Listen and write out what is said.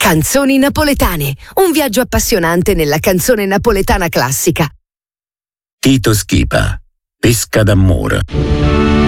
Canzoni napoletane, un viaggio appassionante nella canzone napoletana classica. Tito Schipa, Pesca d'amore.